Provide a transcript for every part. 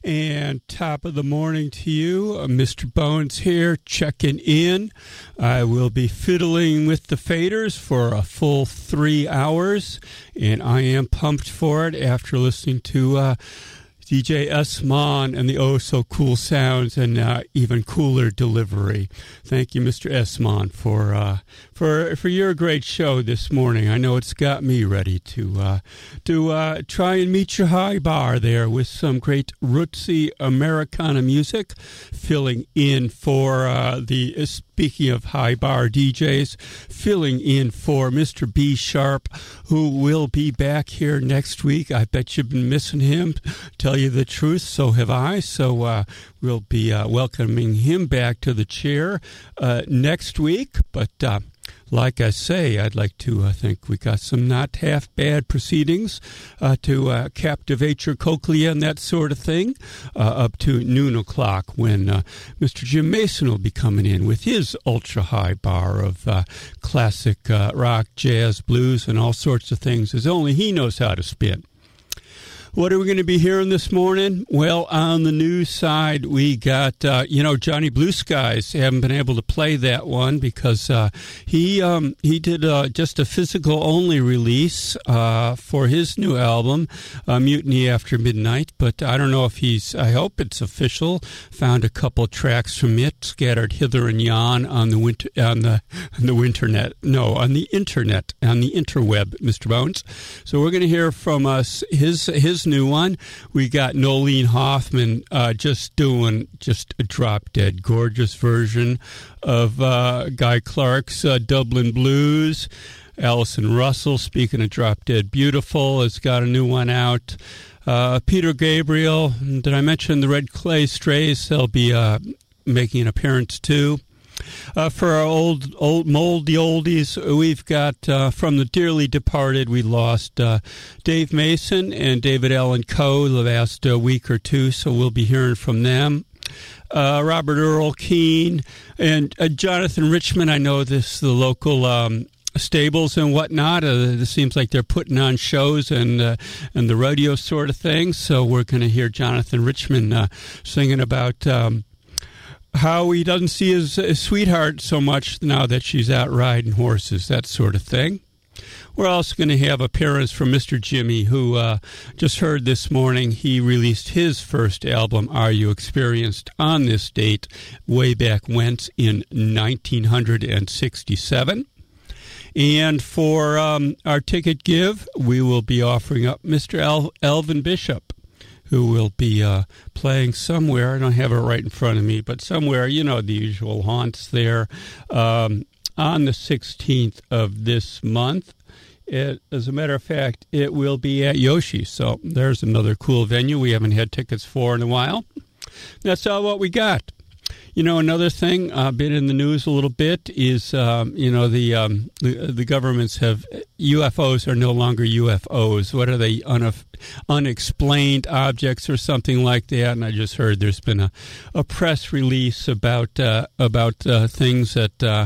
And top of the morning to you. Mr. Bones here, checking in. I will be fiddling with the faders for a full 3 hours, and I am pumped for it after listening to DJ Esmond and the oh-so-cool sounds and even cooler delivery. Thank you, Mr. Esmond, for your great show this morning. I know it's got me ready to try and meet your high bar there with some great rootsy Americana music, filling in for speaking of high bar DJs, filling in for Mr. B Sharp, who will be back here next week. I bet you've been missing him. Tell you the truth, so have I. So we'll be welcoming him back to the chair next week. But like I say, I'd like to think we got some not half bad proceedings to captivate your cochlea and that sort of thing up to noon o'clock when Mr. Jim Mason will be coming in with his ultra high bar of classic rock, jazz, blues, and all sorts of things as only he knows how to spin. What are we going to be hearing this morning? Well, on the news side, we got, Johnny Blue Skies. Haven't been able to play that one because he did just a physical-only release for his new album, Mutiny After Midnight. But I don't know if I hope it's official. Found a couple tracks from it scattered hither and yon on the internet, Mr. Bones. So we're going to hear from his new one. We got Nolene Hoffman just doing a drop-dead gorgeous version of Guy Clark's Dublin Blues. Alison Russell, speaking of drop-dead beautiful, has got a new one out. Peter Gabriel, did I mention the Red Clay Strays? They'll be making an appearance too. For our old moldy oldies, we've got from the dearly departed, we lost Dave Mason and David Allen Coe the last week or two, so we'll be hearing from them. Robert Earl Keen and Jonathan Richman. I know the local stables and whatnot. It seems like they're putting on shows and the rodeo sort of thing. So we're going to hear Jonathan Richman singing about how he doesn't see his sweetheart so much now that she's out riding horses, that sort of thing. We're also going to have appearance from Mr. Jimmy, who just heard this morning he released his first album, Are You Experienced, on this date, way back whence in 1967. And for our ticket give, we will be offering up Mr. Elvin Bishop, who will be playing somewhere. I don't have it right in front of me, but somewhere, the usual haunts there, on the 16th of this month. As a matter of fact, it will be at Yoshi, so there's another cool venue we haven't had tickets for in a while. That's all what we got. Another thing, been in the news a little bit, is, the governments have, UFOs are no longer UFOs. What are they, unexplained objects or something like that? And I just heard there's been a press release about things that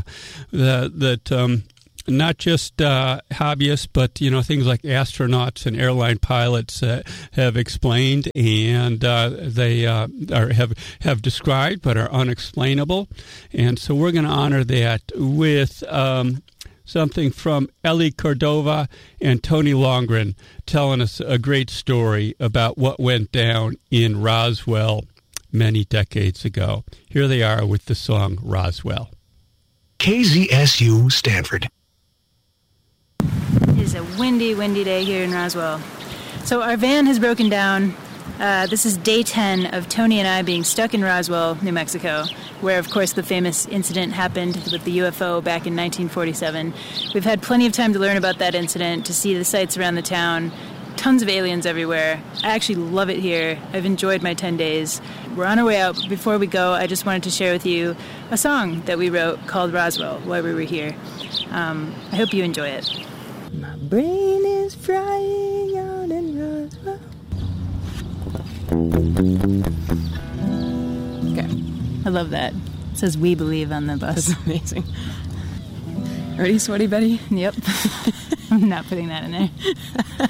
not just hobbyists, but things like astronauts and airline pilots have explained, and they have described, but are unexplainable. And so we're going to honor that with something from Ellie Cordova and Tony Longren telling us a great story about what went down in Roswell many decades ago. Here they are with the song Roswell. KZSU Stanford. It is a windy day here in Roswell. So our van has broken down. This is day 10 of Tony and I being stuck in Roswell, New Mexico, where, of course, the famous incident happened with the UFO back in 1947. We've had plenty of time to learn about that incident, to see the sights around the town. Tons of aliens everywhere. I actually love it here. I've enjoyed my 10 days. We're on our way out. Before we go, I just wanted to share with you a song that we wrote called Roswell while we were here. I hope you enjoy it. My brain is frying out in Roswell. Okay. I love that. It says "We Believe" on the bus. That's amazing. Ready, Sweaty Betty? Yep. I'm not putting that in there.